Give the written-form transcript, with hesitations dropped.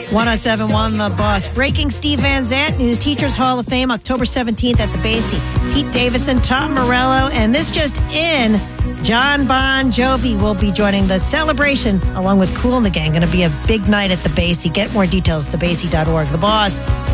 1071 The Boss. Breaking Steve Van Zandt, News Teachers Hall of Fame, October 17th at the Basie. Pete Davidson, Tom Morello, and this just in, John Bon Jovi will be joining the celebration along with Kool and the Gang. Going to be a big night at the Basie. Get more details at thebasie.org. The Boss.